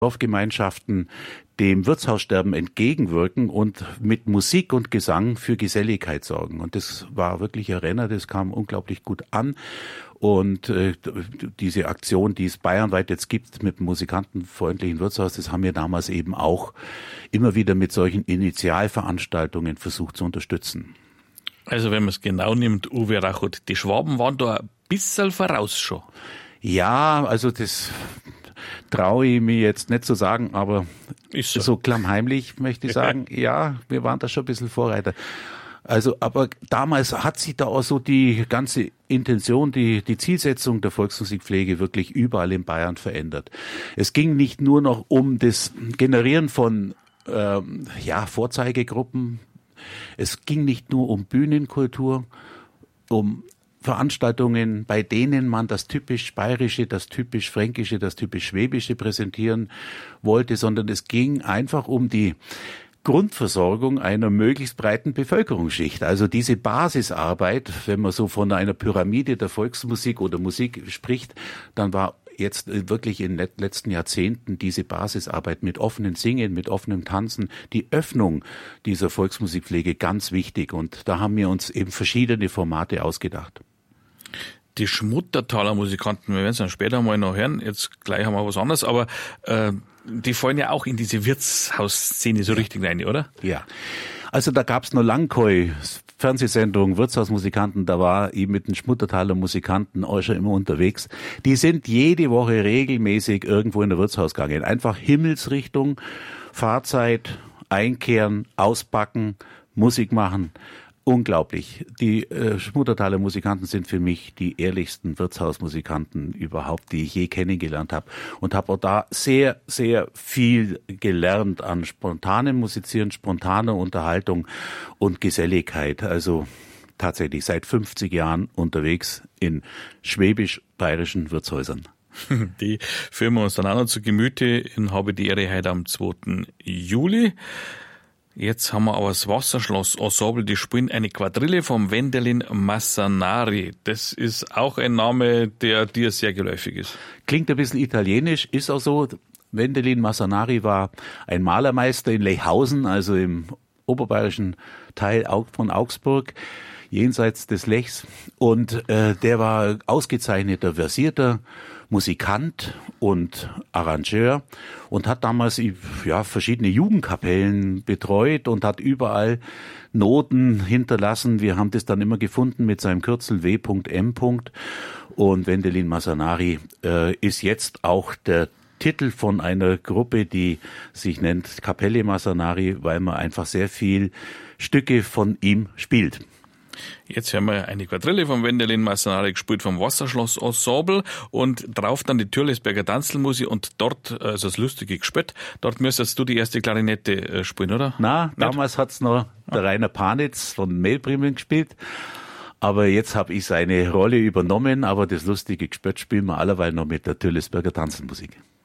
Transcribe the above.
Dorfgemeinschaften dem Wirtshaussterben entgegenwirken und mit Musik und Gesang für Geselligkeit sorgen. Und das war wirklich ein Renner, das kam unglaublich gut an. Und diese Aktion, die es bayernweit jetzt gibt mit dem musikantenfreundlichen Wirtshaus, das haben wir damals eben auch immer wieder mit solchen Initialveranstaltungen versucht zu unterstützen. Also wenn man es genau nimmt, Uwe Rachut, die Schwaben waren da ein bisschen voraus schon. Ja, also das traue ich mir jetzt nicht zu sagen, aber Ist so. so klammheimlich möchte ich sagen, ja, wir waren da schon ein bisschen Vorreiter. Also, aber damals hat sich da auch so die ganze Intention, die Zielsetzung der Volksmusikpflege wirklich überall in Bayern verändert. Es ging nicht nur noch um das Generieren von Vorzeigegruppen. Es ging nicht nur um Bühnenkultur, um Veranstaltungen, bei denen man das typisch Bayerische, das typisch Fränkische, das typisch Schwäbische präsentieren wollte, sondern es ging einfach um die Grundversorgung einer möglichst breiten Bevölkerungsschicht. Also diese Basisarbeit, wenn man so von einer Pyramide der Volksmusik oder Musik spricht, dann war jetzt wirklich in den letzten Jahrzehnten diese Basisarbeit mit offenen Singen, mit offenem Tanzen, die Öffnung dieser Volksmusikpflege ganz wichtig. Und da haben wir uns eben verschiedene Formate ausgedacht. Die Schmuttertaler Musikanten, wir werden es dann später mal noch hören, jetzt gleich haben wir was anderes, aber die fallen ja auch in diese Wirtshausszene so richtig rein, oder? Ja, also da gab's noch Langkoi, Fernsehsendung, Wirtshausmusikanten, da war ich mit den Schmuttertaler Musikanten auch schon immer unterwegs. Die sind jede Woche regelmäßig irgendwo in der Wirtshaus gegangen. Einfach Himmelsrichtung, Fahrzeit, einkehren, auspacken, Musik machen. Unglaublich. Die Schmuttertaler Musikanten sind für mich die ehrlichsten Wirtshausmusikanten überhaupt, die ich je kennengelernt habe. Und habe auch da sehr, sehr viel gelernt an spontanem Musizieren, spontaner Unterhaltung und Geselligkeit. Also tatsächlich seit 50 Jahren unterwegs in schwäbisch-bayerischen Wirtshäusern. Die führen wir uns dann auch noch zu Gemüte in Habe die Ehre heute am 2. Juli. Jetzt haben wir aber das Wasserschloss-Ensemble, die spielen eine Quadrille vom Wendelin Massanari. Das ist auch ein Name, der dir sehr geläufig ist. Klingt ein bisschen italienisch, ist auch so. Wendelin Massanari war ein Malermeister in Lechhausen, also im oberbayerischen Teil von Augsburg, jenseits des Lechs. Und der war ausgezeichneter versierter Musikant und Arrangeur und hat damals verschiedene Jugendkapellen betreut und hat überall Noten hinterlassen. Wir haben das dann immer gefunden mit seinem Kürzel W.M. Und Wendelin Massanari ist jetzt auch der Titel von einer Gruppe, die sich nennt Kapelle Massanari, weil man einfach sehr viel Stücke von ihm spielt. Jetzt hören wir eine Quadrille vom Wendelin Massanari, gespielt vom Wasserschloss-Ensemble und drauf dann die Türlesberger Tanzelmusik und dort, also das lustige Gespött, dort müsstest du die erste Klarinette spielen, oder? Na, damals hat's noch der Rainer Panitz von Mehlprimen gespielt, aber jetzt habe ich seine Rolle übernommen, aber das lustige Gespött spielen wir allerweil noch mit der Türlesberger Tanzelmusik.